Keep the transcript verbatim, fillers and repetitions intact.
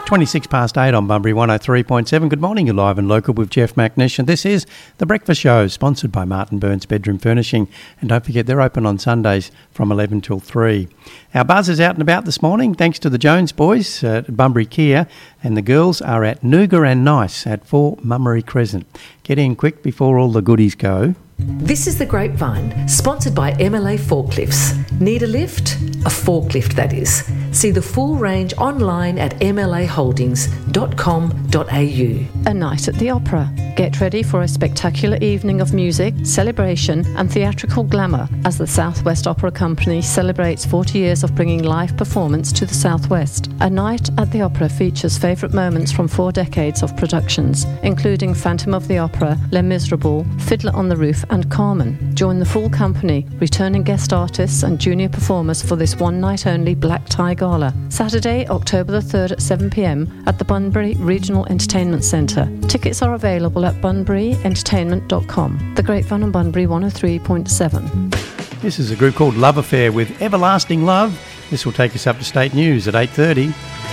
twenty-six past eight on Bunbury one oh three point seven. Good morning, you're live and local with Jeff McNish, and this is The Breakfast Show, sponsored by Martin Burns Bedroom Furnishing. And don't forget, they're open on Sundays from eleven till three. Our buzz is out and about this morning, thanks to the Jones boys at Bunbury Kia, and the girls are at Nooga and Nice at four Mummery Crescent. Get in quick before all the goodies go. This is The Grapevine, sponsored by M L A Forklifts. Need a lift? A forklift, that is. See the full range online at m l a holdings dot com dot a u. A night at the opera. Get ready for a spectacular evening of music, celebration and theatrical glamour as the South West Opera Company celebrates forty years of bringing live performance to the South West. A night at the opera features favourite moments from four decades of productions, including Phantom of the Opera, Les Miserables, Fiddler on the Roof and Carmen. Join the full company, returning guest artists and junior performers for this one-night-only black tie gala. Saturday, October the third at seven p m at the Bunbury Regional Entertainment Centre. Tickets are available at bunbury entertainment dot com. The Grapevine on Bunbury one oh three point seven. This is a group called Love Affair with Everlasting Love. This will take us up to state news at eight thirty.